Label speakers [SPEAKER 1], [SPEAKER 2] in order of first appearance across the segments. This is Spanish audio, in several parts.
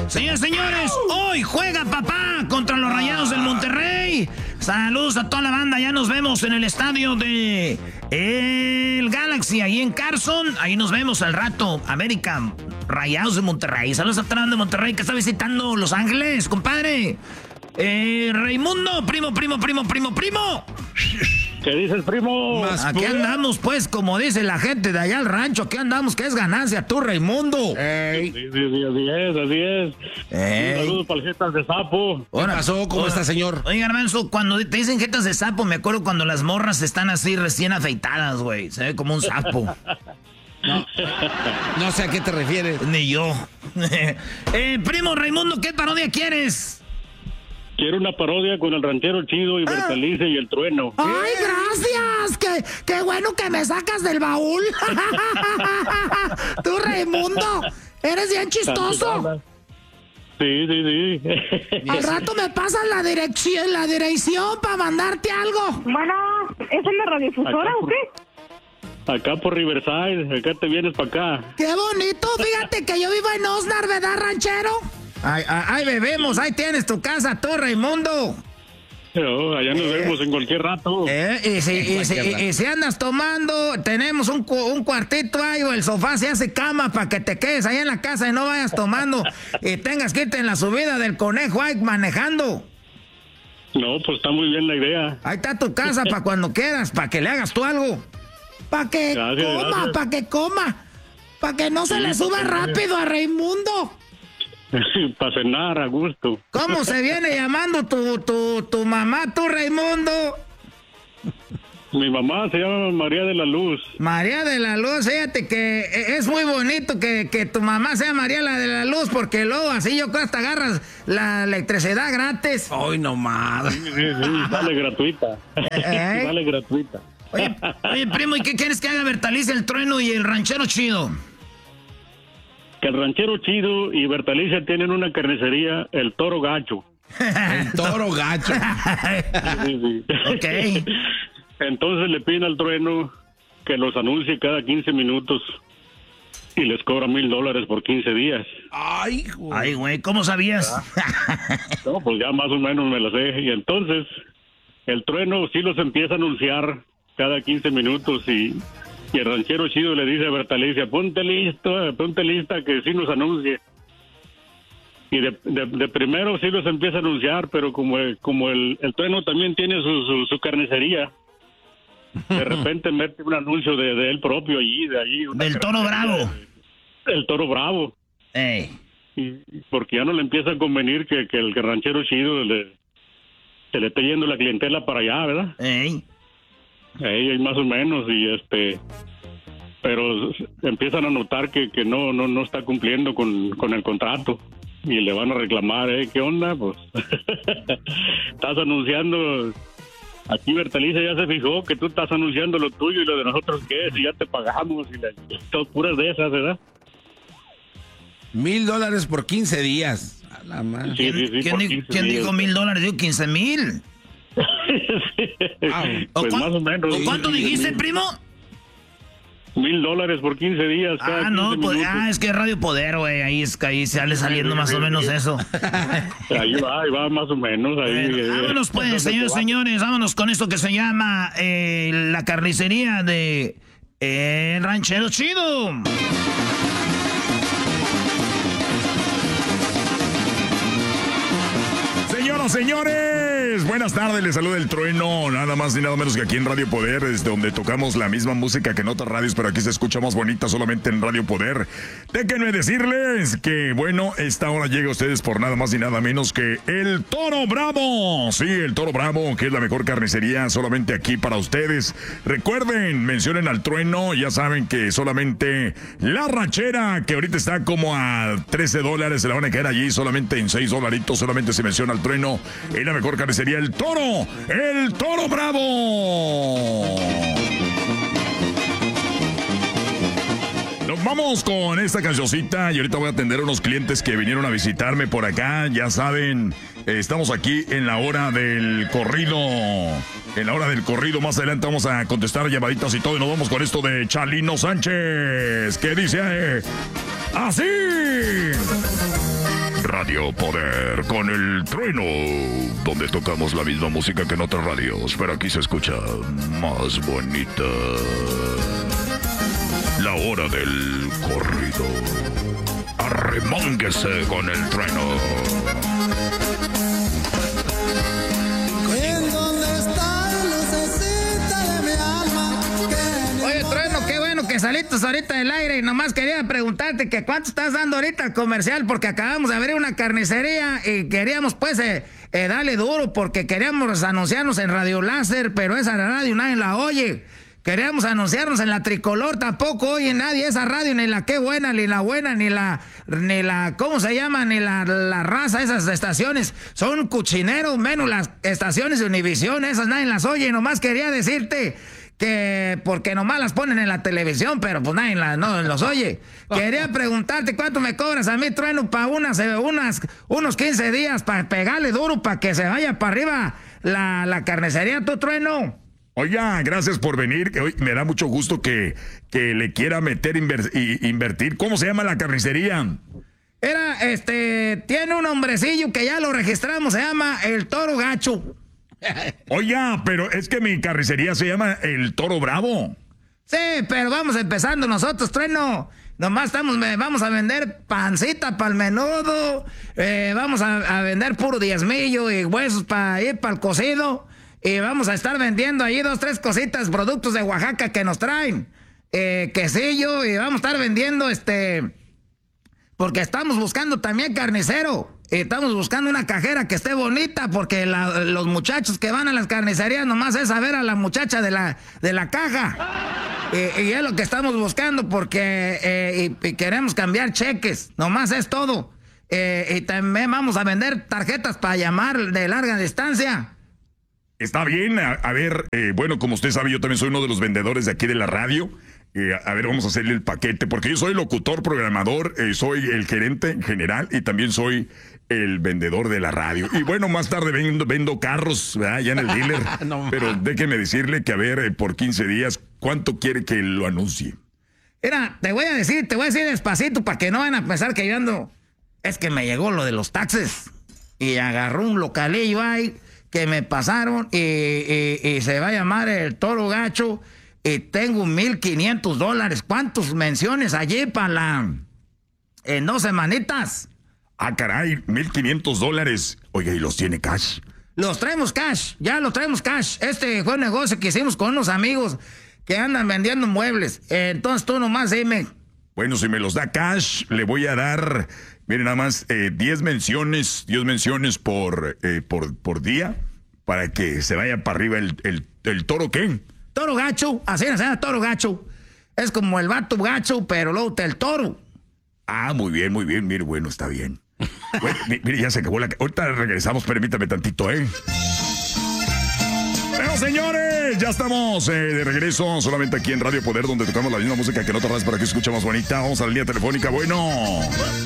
[SPEAKER 1] Señores, señores, hoy juega papá contra los Rayados del Monterrey. Saludos a toda la banda, ya nos vemos en el estadio de el Galaxy, ahí en Carson. Ahí nos vemos al rato. América, Rayados de Monterrey. Saludos a toda la banda de Monterrey que está visitando Los Ángeles, compadre. Raimundo, primo.
[SPEAKER 2] ¿Qué dices, primo?
[SPEAKER 1] Aquí andamos, pues, como dice la gente de allá al rancho, aquí andamos, que es ganancia tú, Raimundo.
[SPEAKER 2] Sí, así es. Un saludo para las jetas de sapo.
[SPEAKER 3] ¿Qué pasó? ¿Cómo está, señor?
[SPEAKER 1] Oiga, hermano, cuando te dicen jetas de sapo, me acuerdo cuando las morras están así recién afeitadas, güey. Se ve como un sapo.
[SPEAKER 3] No sé a qué te refieres.
[SPEAKER 1] Ni yo. Primo Raimundo, ¿qué parodia quieres?
[SPEAKER 2] Quiero una parodia con el Ranchero Chido y Bertalice y el Trueno.
[SPEAKER 4] ¡Ay, gracias! ¡Qué bueno que me sacas del baúl! Tú, Raimundo, eres bien chistoso.
[SPEAKER 2] Sí.
[SPEAKER 4] Al rato me pasas la dirección para mandarte algo.
[SPEAKER 5] Bueno, ¿esa es la radiodifusora o qué?
[SPEAKER 2] Acá por Riverside, acá te vienes para acá.
[SPEAKER 4] ¡Qué bonito! Fíjate que yo vivo en Osnar, ¿verdad, ranchero?
[SPEAKER 1] Ay, bebemos, ahí tienes tu casa, tú, Raimundo.
[SPEAKER 2] Allá nos vemos en cualquier rato.
[SPEAKER 1] Y si andas tomando, tenemos un cuartito ahí, o el sofá se hace cama para que te quedes ahí en la casa y no vayas tomando y tengas que irte en la subida del conejo ahí manejando.
[SPEAKER 2] No, pues está muy bien la idea.
[SPEAKER 1] Ahí está tu casa para cuando quieras, para que le hagas tú algo.
[SPEAKER 4] Para que coma, para que no se le suba rápido a Raimundo.
[SPEAKER 2] Para cenar a gusto.
[SPEAKER 1] ¿Cómo se viene llamando tu mamá, tú, Raimundo?
[SPEAKER 2] Mi mamá se llama María de la Luz.
[SPEAKER 1] María de la Luz, fíjate que es muy bonito que tu mamá sea María de la Luz, porque luego así yo creo hasta agarras la electricidad gratis.
[SPEAKER 3] Ay, no más.
[SPEAKER 2] Sí, sale gratuita. Sale gratuita.
[SPEAKER 1] Oye, primo, ¿y qué quieres que haga Bertalice, el Trueno y el Ranchero Chido?
[SPEAKER 2] Que el Ranchero Chido y Bertalicia tienen una carnicería, el Toro Gacho.
[SPEAKER 3] El Toro Gacho.
[SPEAKER 2] Sí.
[SPEAKER 1] Ok.
[SPEAKER 2] Entonces le piden al Trueno que los anuncie cada 15 minutos y les cobra $1,000 por 15 días.
[SPEAKER 3] Ay,
[SPEAKER 1] güey, ¿cómo sabías?
[SPEAKER 2] No, pues ya más o menos me lo sé. Y entonces el Trueno sí los empieza a anunciar cada 15 minutos y el Ranchero Chido le dice a Bertalicia, ponte lista que sí nos anuncie. Y de primero sí los empieza a anunciar, pero como el Trueno también tiene su carnicería, de repente mete un anuncio de él propio allí, de allí.
[SPEAKER 1] Del Toro Bravo.
[SPEAKER 2] El Toro Bravo.
[SPEAKER 1] Ey.
[SPEAKER 2] Y porque ya no le empieza a convenir que el Ranchero Chido se le esté yendo la clientela para allá, ¿verdad?
[SPEAKER 1] Ey.
[SPEAKER 2] Ahí más o menos, pero empiezan a notar que no está cumpliendo con el contrato y le van a reclamar, ¿qué onda? Pues estás anunciando, aquí Bertalicia ya se fijó que tú estás anunciando lo tuyo y lo de nosotros qué, si ya te pagamos y son puras de esas, ¿verdad?
[SPEAKER 3] $1,000 por 15 días. A la madre.
[SPEAKER 2] Sí,
[SPEAKER 1] ¿Quién dijo $1,000? Dijo 15,000.
[SPEAKER 2] Pues más o menos.
[SPEAKER 1] ¿Cuánto dijiste, primo?
[SPEAKER 2] $1,000 por 15 días.
[SPEAKER 1] Es que es Radio Poder, güey. Ahí sale saliendo más o menos eso.
[SPEAKER 2] Ahí va más o menos.
[SPEAKER 1] Vámonos pues, señores, vámonos con esto que se llama la carnicería de Ranchero Chido.
[SPEAKER 6] Señores, buenas tardes, les saluda el Trueno, nada más ni nada menos que aquí en Radio Poder, desde donde tocamos la misma música que en otras radios, pero aquí se escucha más bonita solamente en Radio Poder. Déjenme decirles que, bueno, esta hora llega a ustedes por nada más ni nada menos que el Toro Bravo. Sí, el Toro Bravo, que es la mejor carnicería solamente aquí para ustedes. Recuerden, mencionen al Trueno, ya saben que solamente la rachera, que ahorita está como a $13, se la van a quedar allí solamente en $6, solamente se menciona al Trueno. Y la mejor carnicería, el Toro Bravo. Nos vamos con esta cancioncita y ahorita voy a atender a unos clientes que vinieron a visitarme por acá. Ya saben, estamos aquí en la hora del corrido. En la hora del corrido, más adelante vamos a contestar llamaditas y todo. Y nos vamos con esto de Chalino Sánchez, que dice así. Radio Poder con el trueno, donde tocamos la misma música que en otras radios, pero aquí se escucha más bonita. La hora del corrido. Arremónguese con el trueno.
[SPEAKER 1] Oye, trueno, qué bueno que saliste ahorita del aire y nomás quería preguntarte que cuánto estás dando ahorita al comercial porque acabamos de abrir una carnicería y queríamos pues darle duro porque queríamos anunciarnos en Radio Láser, pero esa radio nadie la oye. Queríamos anunciarnos en la Tricolor, tampoco oye nadie esa radio, ni la qué buena, ni la buena, ni la ¿cómo se llama? Ni la raza, esas estaciones son cuchineros, menos las estaciones de Univisión, esas nadie las oye. Nomás quería decirte que porque nomás las ponen en la televisión, pero pues nadie no los oye. Quería preguntarte cuánto me cobras a mí, trueno, para unos 15 días para pegarle duro para que se vaya para arriba la carnicería, tu trueno.
[SPEAKER 6] Oiga, gracias por venir. Hoy me da mucho gusto que le quiera meter invertir. ¿Cómo se llama la carnicería?
[SPEAKER 1] Tiene un hombrecillo que ya lo registramos, se llama El Toro Gacho.
[SPEAKER 6] Oiga, pero es que mi carnicería se llama El Toro Bravo.
[SPEAKER 1] Sí, pero vamos empezando nosotros, trueno. Nomás vamos a vender pancita para el menudo, vamos a vender puro diezmillo y huesos para ir para el cocido. Y vamos a estar vendiendo ahí 2, 3 cositas, productos de Oaxaca que nos traen. Quesillo, y vamos a estar vendiendo porque estamos buscando también carnicero. Estamos buscando una cajera que esté bonita, porque los muchachos que van a las carnicerías nomás es a ver a la muchacha de la caja. Y es lo que estamos buscando, porque y queremos cambiar cheques, nomás es todo. Y también vamos a vender tarjetas para llamar de larga distancia.
[SPEAKER 6] Está bien, a ver, bueno, como usted sabe, yo también soy uno de los vendedores de aquí de la radio. A ver, vamos a hacerle el paquete, porque yo soy locutor, programador, soy el gerente general y también soy el vendedor de la radio. Y bueno, más tarde vendo carros, ¿verdad? Ya en el dealer. No, pero déjeme decirle que, a ver, por 15 días, ¿cuánto quiere que lo anuncie?
[SPEAKER 1] Mira, te voy a decir despacito para que no van a pensar que yo ando. Es que me llegó lo de los taxes y agarró un localillo ahí que me pasaron y se va a llamar El Toro Gacho y tengo $1,500. ¿Cuántos menciones allí en 2 semanitas?
[SPEAKER 6] Ah, caray, $1,500. Oiga, ¿y los tiene cash?
[SPEAKER 1] Los traemos cash, ya los traemos cash. Este fue un negocio que hicimos con unos amigos que andan vendiendo muebles. Entonces tú nomás dime.
[SPEAKER 6] Bueno, si me los da cash, le voy a dar... Miren, nada más 10 menciones por día para que se vaya para arriba el toro, ¿qué?
[SPEAKER 1] Toro Gacho, así se llama Toro Gacho. Es como el vato gacho, pero luego el toro.
[SPEAKER 6] Ah, muy bien, mire, bueno, está bien. Bueno, mire, ya se acabó ahorita regresamos, permítame tantito, Bueno, señores, ya estamos de regreso solamente aquí en Radio Poder, donde tocamos la misma música que en otras radios para que escucha más bonita. Vamos a la línea telefónica. Bueno,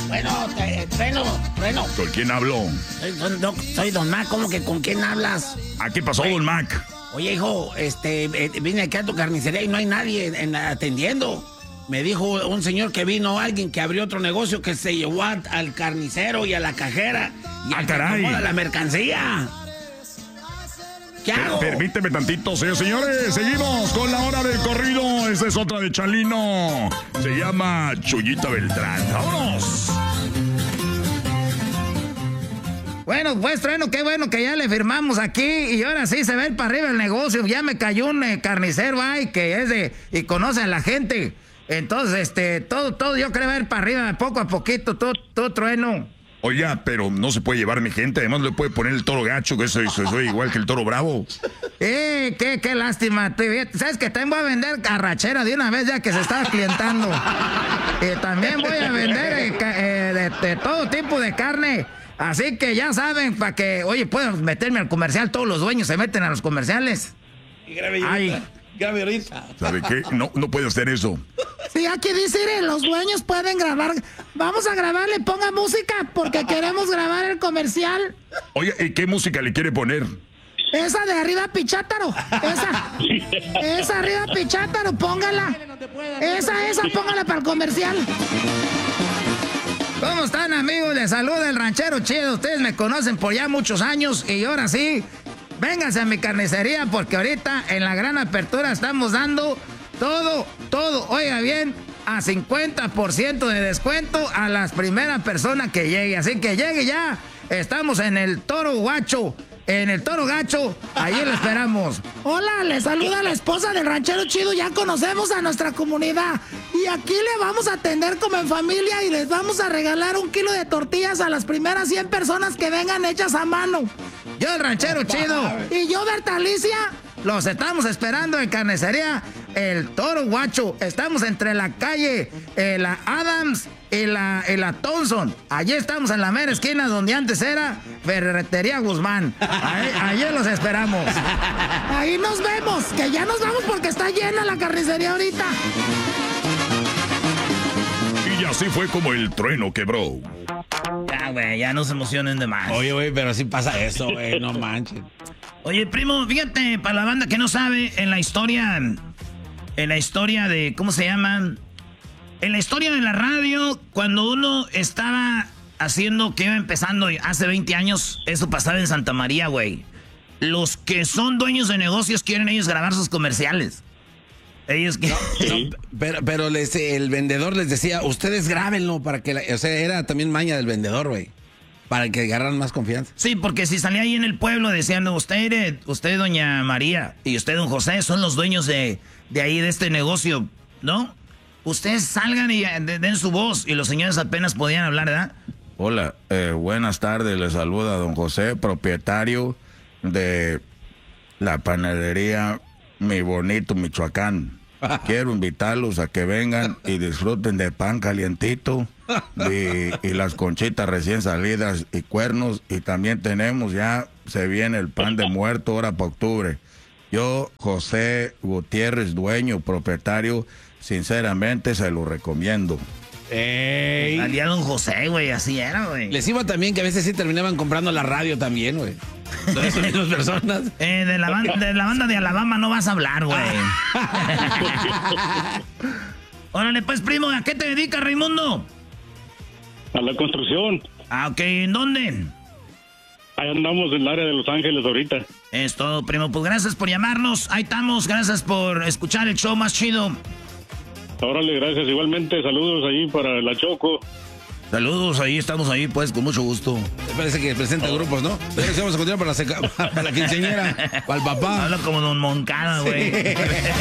[SPEAKER 6] ¿con quién hablo?
[SPEAKER 7] Soy Don Mac. ¿Cómo que con quién hablas?
[SPEAKER 6] ¿A qué pasó, Don Mac?
[SPEAKER 7] Oye, hijo, vine aquí a tu carnicería y no hay nadie atendiendo. Me dijo un señor que vino alguien que abrió otro negocio que se llevó al carnicero y a la cajera y
[SPEAKER 6] caray,
[SPEAKER 7] a la mercancía. ¿Qué hago?
[SPEAKER 6] Permíteme tantito, señores. Seguimos con la hora del corrido. Esta es otra de Chalino. Se llama Chuyita Beltrán. ¡Vámonos!
[SPEAKER 1] Bueno, pues, trueno, qué bueno que ya le firmamos aquí y ahora sí se va a ir para arriba el negocio. Ya me cayó un carnicero ahí que es y conoce a la gente. Entonces, todo yo creo va a ir para arriba, poco a poquito, todo trueno.
[SPEAKER 6] Oiga, pero no se puede llevar mi gente, además le puede poner el Toro Gacho, que eso soy igual que el Toro Bravo.
[SPEAKER 1] Qué lástima. ¿Sabes que también voy a vender carrachera de una vez ya que se estaba clientando? También voy a vender de todo tipo de carne. Así que ya saben, para que, oye, puedo meterme al comercial, todos los dueños se meten a los comerciales.
[SPEAKER 7] Y grave ahorita.
[SPEAKER 6] ¿Sabe qué? No puede hacer eso.
[SPEAKER 4] Sí, aquí dice, los dueños pueden grabar. Vamos a grabarle, ponga música, porque queremos grabar el comercial.
[SPEAKER 6] Oye, ¿y qué música le quiere poner?
[SPEAKER 4] Esa de arriba Pichátaro. Esa arriba Pichátaro, póngala. Esa, póngala para el comercial.
[SPEAKER 1] ¿Cómo están, amigos? Les saluda el ranchero chido. Ustedes me conocen por ya muchos años y ahora sí, vénganse a mi carnicería porque ahorita en la gran apertura estamos dando todo, oiga bien, a 50% de descuento a las primeras personas que llegue. Así que llegue ya. Estamos en el Toro Guacho. En el Toro Gacho, allí lo esperamos.
[SPEAKER 4] Hola, le saluda la esposa del ranchero chido. Ya conocemos a nuestra comunidad. Y aquí le vamos a atender como en familia y les vamos a regalar 1 kilo de tortillas a las primeras 100 personas que vengan hechas a mano.
[SPEAKER 1] Yo, el ranchero chido.
[SPEAKER 4] Y yo, Bertalicia.
[SPEAKER 1] Los estamos esperando en carnicería El Toro Guacho. Estamos entre la calle la Adams y la Thompson. Allí estamos en la mera esquina donde antes era Ferretería Guzmán. Allí los esperamos.
[SPEAKER 4] Ahí nos vemos, que ya nos vamos porque está llena la carnicería ahorita.
[SPEAKER 6] Y así fue como el trueno quebró.
[SPEAKER 1] Ya, güey, ya no se emocionen de más.
[SPEAKER 3] Oye, güey, pero sí pasa eso, güey, no manches.
[SPEAKER 1] Oye, primo, fíjate, para la banda que no sabe, en la historia de, ¿cómo se llama? En la historia de la radio, cuando uno estaba haciendo, que iba empezando hace 20 años, eso pasaba en Santa María, güey. Los que son dueños de negocios quieren ellos grabar sus comerciales. Ellos que...
[SPEAKER 3] Pero el vendedor les decía, ustedes grábenlo para que... o sea, era también maña del vendedor, güey. Para que agarraran más confianza.
[SPEAKER 1] Sí, porque si salía ahí en el pueblo decían, usted, doña María, y usted, don José, son los dueños de ahí, de este negocio, ¿no? Ustedes salgan y den su voz. Y los señores apenas podían hablar, ¿verdad?
[SPEAKER 8] Hola, buenas tardes, le saluda don José, propietario de la panadería Mi Bonito, Michoacán. Quiero invitarlos a que vengan y disfruten de pan calientito y las conchitas recién salidas y cuernos. Y también tenemos ya, se viene el pan de muerto ahora para octubre. Yo, José Gutiérrez, dueño, propietario, sinceramente se lo recomiendo.
[SPEAKER 3] ¡Ey!
[SPEAKER 1] Salía don José, güey, así era, güey.
[SPEAKER 3] Les iba también que a veces sí terminaban comprando la radio también, güey. Son esas mismas personas.
[SPEAKER 1] De la banda de Alabama no vas a hablar, güey. Órale, pues, primo, ¿a qué te dedicas, Raimundo?
[SPEAKER 2] A la construcción.
[SPEAKER 1] Ah, ok, ¿en dónde?
[SPEAKER 2] Ahí andamos en el área de Los Ángeles ahorita.
[SPEAKER 1] Es todo, primo. Pues gracias por llamarnos. Ahí estamos. Gracias por escuchar el show más chido.
[SPEAKER 2] Órale, gracias. Igualmente, saludos ahí para la Choco.
[SPEAKER 8] Saludos, ahí estamos ahí, pues, con mucho gusto.
[SPEAKER 3] Parece que presenta grupos, ¿no? Pero vamos a continuar para la quinceañera, para el papá.
[SPEAKER 1] Habla como don Moncada, güey.